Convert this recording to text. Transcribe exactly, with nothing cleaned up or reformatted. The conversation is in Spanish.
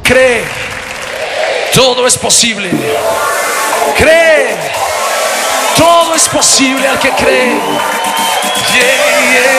cree, todo es posible. Cree, todo es posible al que cree. Yeah, yeah.